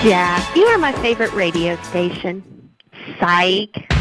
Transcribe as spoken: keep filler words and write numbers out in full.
Jack, you are my favorite radio station. Psych.